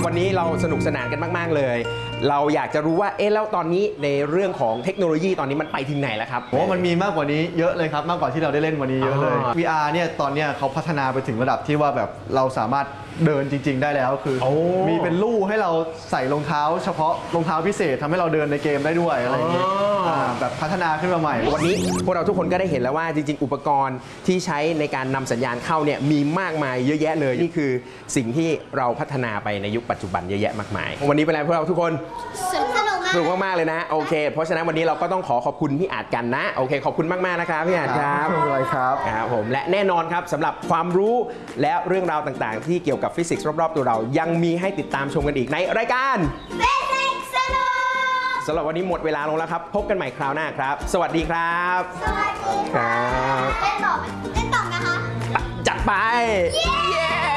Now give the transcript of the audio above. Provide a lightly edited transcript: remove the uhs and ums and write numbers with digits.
วันนี้เราสนุกสนานกันมากๆเลยเราอยากจะรู้ว่าแล้วตอนนี้ในเรื่องของเทคโนโลยีตอนนี้มันไปถึงไหนแล้วครับมันมีมากกว่านี้เยอะเลยครับมากกว่าที่เราได้เล่นวันนี้เยอะเลย VR เนี่ยตอนนี้เขาพัฒนาไปถึงระดับที่ว่าแบบเราสามารถเดินจริงๆได้แล้วคือมีเป็นลู่ให้เราใส่รองเท้าเฉพาะรองเท้าพิเศษทำให้เราเดินในเกมได้ด้วยอะไรอย่างนี้แบบพัฒนาขึ้นมาใหม่วันนี้พวกเราทุกคนก็ได้เห็นแล้วว่าจริงๆอุปกรณ์ที่ใช้ในการนำสัญญาณเข้าเนี่ยมีมากมายเยอะแยะเลยนี่คือสิ่งที่เราพัฒนาไปในยุคปัจจุบันเยอะแยะมากมายวันนี้เป็นไรพวกเราทุกคนสนุกมากๆเลยนะโอเคเพราะฉะนั้นวันนี้เราก็ต้องขอบคุณพี่อาจกันนะโอเคขอบคุณมากๆนะครับพี่อาจครับครับผมและแน่นอนครับสำหรับความรู้และเรื่องราวต่างๆที่เกี่ยวกับฟิสิกส์รอบๆตัวเรายังมีให้ติดตามชมกันอีกในรายการสำหรับวันนี้หมดเวลาลงแล้วครับพบกันใหม่คราวหน้าครับสวัสดีครับสวัสดีครับเล่นต่อนะคะจัดไปเย้